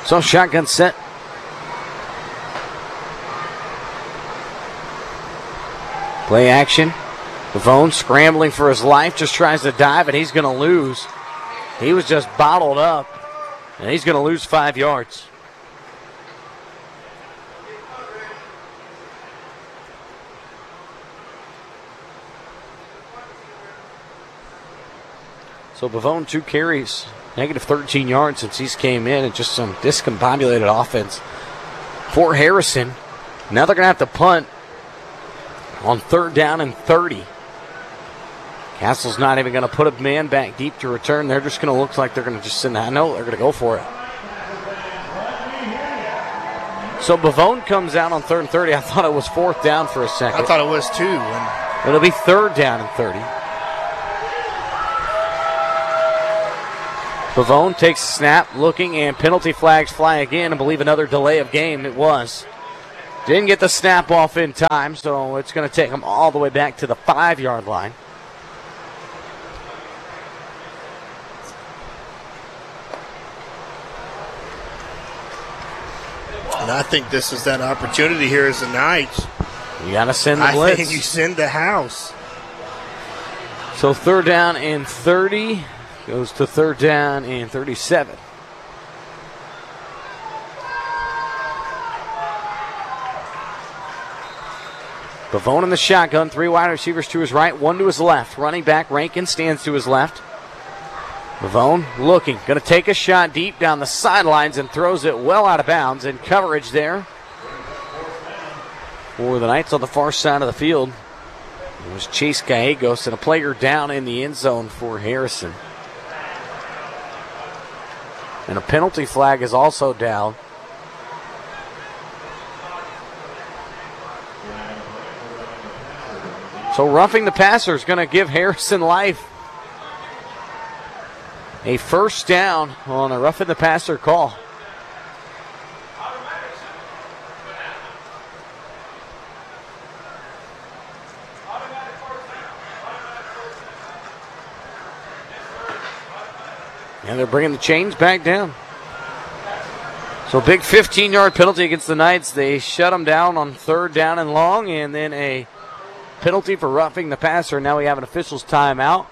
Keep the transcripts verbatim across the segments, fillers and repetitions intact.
So shotgun set. Play action. Pavone scrambling for his life, just tries to dive, and he's going to lose. He was just bottled up, and he's going to lose five yards. So Pavone, two carries, negative thirteen yards since he's came in, and just some discombobulated offense for Harrison. Now they're going to have to punt on third down and thirty. Castle's not even going to put a man back deep to return. They're just going to look like they're going to just send that. No, they're going to go for it. So Pavone comes out on third and thirty. I thought it was fourth down for a second. I thought it was too. And it'll be third down and thirty. Pavone takes a snap, looking, and penalty flags fly again. I believe another delay of game it was. Didn't get the snap off in time, so it's going to take him all the way back to the five-yard line. And I think this is that opportunity here as the Knights. You got to send the I blitz. think you send the house. So third down and thirty goes to third down and thirty-seven. Pavone in the shotgun, three wide receivers to his right, one to his left. Running back Rankin stands to his left. Pavone looking, going to take a shot deep down the sidelines and throws it well out of bounds. In coverage there for the Knights on the far side of the field. It was Chase Gallegos, and a player down in the end zone for Harrison. And a penalty flag is also down. So roughing the passer is going to give Harrison life. A first down on a roughing the passer call. And they're bringing the chains back down. So big fifteen-yard penalty against the Knights. They shut them down on third down and long, and then a penalty for roughing the passer. Now we have an official's timeout.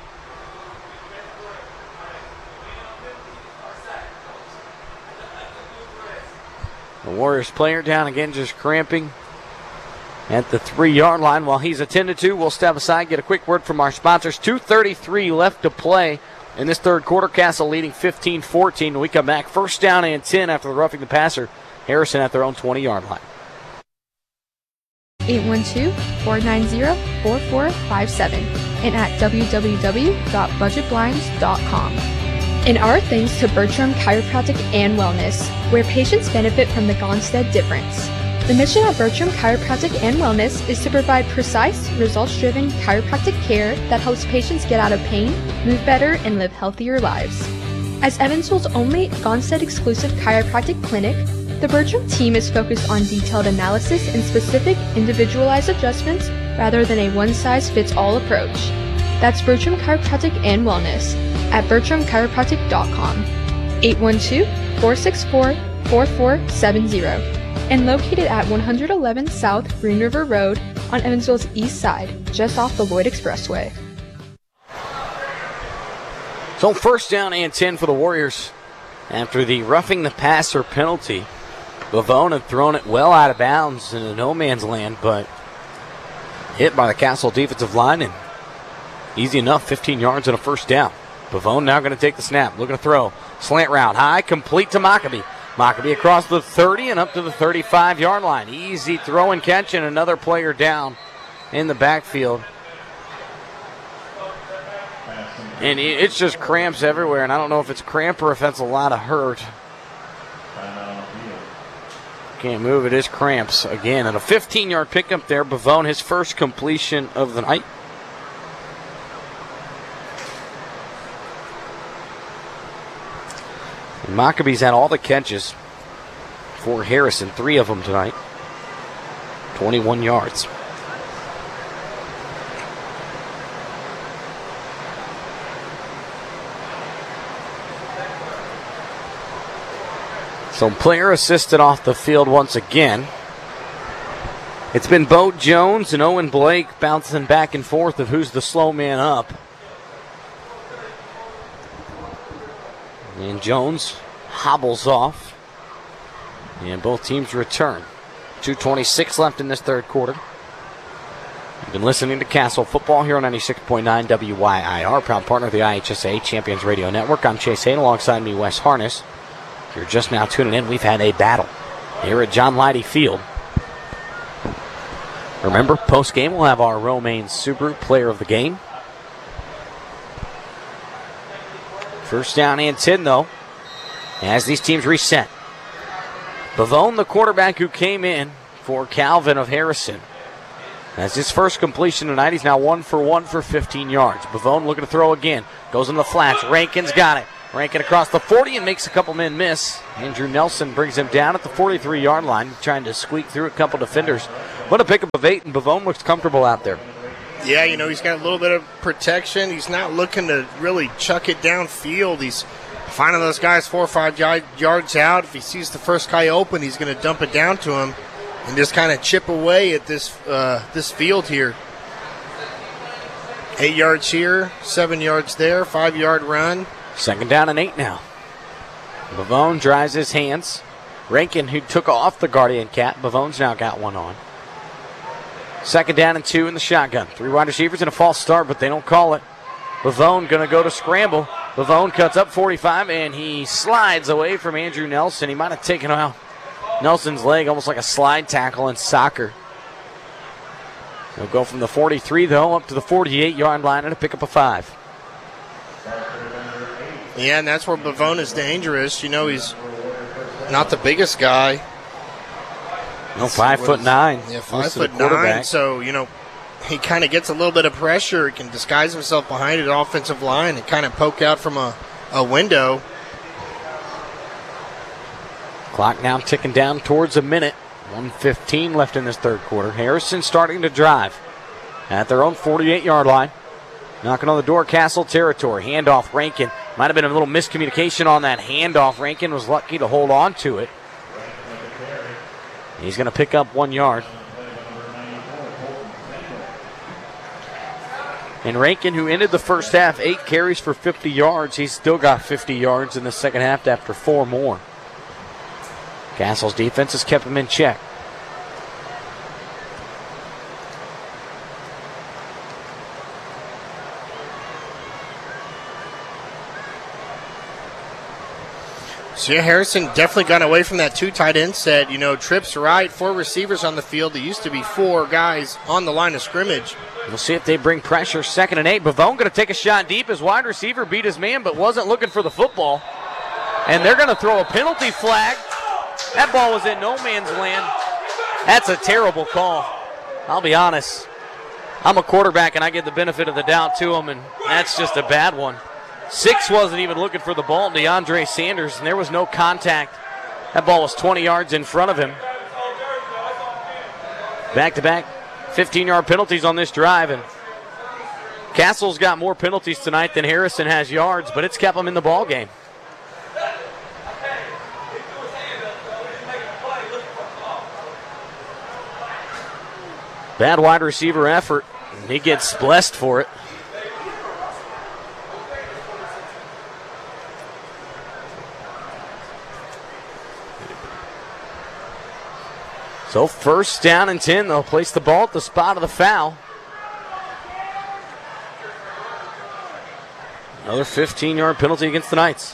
The Warriors player down again, just cramping at the three-yard line while he's attended to. We'll step aside, get a quick word from our sponsors. two thirty-three left to play in this third quarter. Castle leading fifteen fourteen. When we come back, first down and ten after the roughing the passer. Harrison at their own twenty-yard line. eight one two, four nine zero, four four five seven and at w w w dot budget blinds dot com. And our thanks to Bertram Chiropractic and Wellness, where patients benefit from the Gonstead difference. The mission of Bertram Chiropractic and Wellness is to provide precise, results-driven chiropractic care that helps patients get out of pain, move better, and live healthier lives. As Evansville's only Gonstead-exclusive chiropractic clinic, the Bertram team is focused on detailed analysis and specific, individualized adjustments rather than a one-size-fits-all approach. That's Bertram Chiropractic and Wellness at bertram chiropractic dot com, eight one two, four six four, four four seven zero, and located at one eleven South Green River Road on Evansville's east side, just off the Lloyd Expressway. So first down and ten for the Warriors after the roughing the passer penalty. Pavone had thrown it well out of bounds into no man's land, but hit by the Castle defensive line, and easy enough, fifteen yards and a first down. Pavone now going to take the snap, looking to throw. Slant route, high, complete to Mockabee. Mockabee across the thirty and up to the thirty-five-yard line. Easy throw and catch, and another player down in the backfield. And it's just cramps everywhere, and I don't know if it's cramp or if that's a lot of hurt. Can't move, it is cramps again. And a fifteen-yard pickup there. Pavone, his first completion of the night. And Maccabee's had all the catches for Harrison, three of them tonight. twenty-one yards. So player assisted off the field once again. It's been Bo Jones and Owen Blake bouncing back and forth of who's the slow man up. And Jones hobbles off. And both teams return. two twenty-six left in this third quarter. You've been listening to Castle Football here on ninety-six point nine W Y I R, proud partner of the I H S A Champions Radio Network. I'm Chase Hayden, alongside me, Wes Harness. If you're just now tuning in, we've had a battle here at John Leidy Field. Remember, post-game, we'll have our Romaine Subaru Player of the Game. First down and ten, though, as these teams reset. Bavone, the quarterback who came in for Calvin of Harrison. That's his first completion tonight. He's now one for one for fifteen yards. Bavone looking to throw again. Goes in the flats. Rankin's got it. Rankin across the forty and makes a couple men miss. Andrew Nelson brings him down at the forty-three-yard line, trying to squeak through a couple defenders. What a pickup of eight, and Bavone looks comfortable out there. Yeah, you know, he's got a little bit of protection. He's not looking to really chuck it downfield. He's finding those guys four or five yards out. If he sees the first guy open, he's going to dump it down to him and just kind of chip away at this uh, this field here. Eight yards here, seven yards there, five-yard run. Second down and eight now. Bavone dries his hands. Rankin, who took off the Guardian cap, Bavone's now got one on. Second down and two in the shotgun. Three wide receivers and a false start, but they don't call it. Bavone going to go to scramble. Bavone cuts up forty-five, and he slides away from Andrew Nelson. He might have taken out Nelson's leg, almost like a slide tackle in soccer. He'll go from the forty-three, though, up to the forty-eight-yard line and a pick up a five. Yeah, and that's where Bavone is dangerous. You know, he's not the biggest guy. No, five foot nine. Yeah, five foot nine. So, you know, he kind of gets a little bit of pressure. He can disguise himself behind an offensive line and kind of poke out from a, a window. Clock now ticking down towards a minute. one fifteen left in this third quarter. Harrison starting to drive at their own forty-eight-yard line. Knocking on the door, Castle territory. Handoff, Rankin. Might have been a little miscommunication on that handoff. Rankin was lucky to hold on to it. He's going to pick up one yard. And Rankin, who ended the first half, eight carries for fifty yards. He's still got fifty yards in the second half after four more. Castle's defense has kept him in check. So, yeah, Harrison definitely got away from that two tight end set. You know, trips right, four receivers on the field. There used to be four guys on the line of scrimmage. We'll see if they bring pressure. Second and eight. Bavone going to take a shot deep. His wide receiver beat his man, but wasn't looking for the football. And they're going to throw a penalty flag. That ball was in no man's land. That's a terrible call. I'll be honest. I'm a quarterback, and I get the benefit of the doubt to him, and that's just a bad one. Six wasn't even looking for the ball, DeAndre Sanders, and there was no contact. That ball was twenty yards in front of him. Back-to-back fifteen-yard penalties on this drive, and Castle's got more penalties tonight than Harrison has yards, but it's kept them in the ball game. Bad wide receiver effort, and he gets blessed for it. So first down and ten, they'll place the ball at the spot of the foul. Another fifteen-yard penalty against the Knights.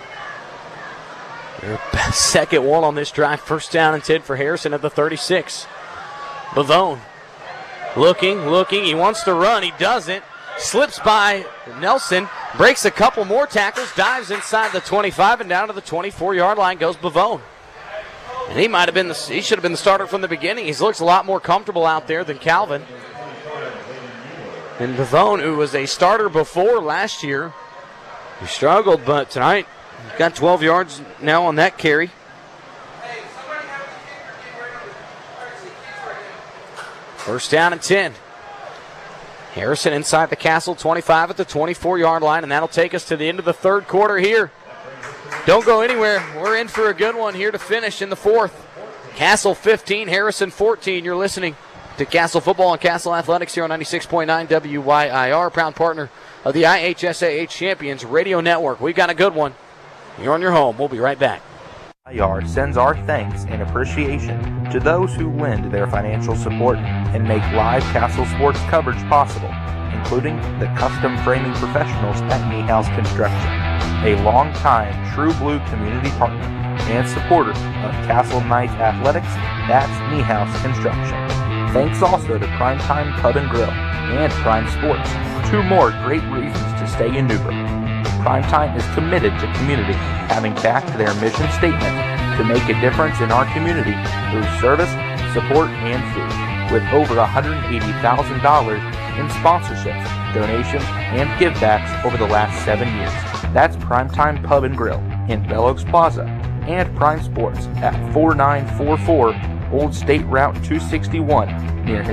Their second one on this drive. First down and ten for Harrison at the thirty-six. Bavone looking, looking. He wants to run. He doesn't. Slips by Nelson. Breaks a couple more tackles. Dives inside the twenty-five and down to the twenty-four-yard line goes Bavone. And he might have been the, he should have been the starter from the beginning. He looks a lot more comfortable out there than Calvin. And Bavone, who was a starter before last year, he struggled, but tonight he's got twelve yards now on that carry. First down and ten. Harrison inside the Castle twenty-five at the twenty-four-yard line, and that'll take us to the end of the third quarter here. Don't go anywhere. We're in for a good one here to finish in the fourth. Castle fifteen, Harrison fourteen. You're listening to Castle Football and Castle Athletics here on ninety-six point nine W Y I R, proud partner of the I H S A H Champions Radio Network. We've got a good one. You're on your home. We'll be right back. I R sends our thanks and appreciation to those who lend their financial support and make live Castle sports coverage possible, including the custom framing professionals at Niehaus Construction, a long-time True Blue community partner and supporter of Castle Knights Athletics. That's Niehaus Construction. Thanks also to Primetime Pub and Grill and Prime Sports, two more great reasons to stay in Newburgh. Primetime is committed to community, having backed their mission statement to make a difference in our community through service, support, and food, with over one hundred eighty thousand dollars in sponsorships, donations, and givebacks over the last seven years. That's Primetime Pub and Grill in Bell Oaks Plaza, and Prime Sports at forty-nine forty-four Old State Route two sixty-one near